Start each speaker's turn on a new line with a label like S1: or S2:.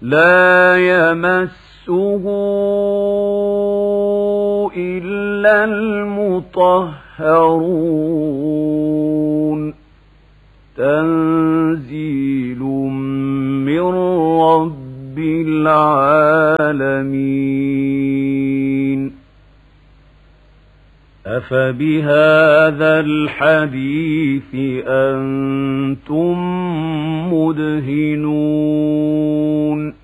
S1: لا يمسه إلا المطهرون تنزيل من رب العالمين أفبهذا الحديث أنتم مدهنون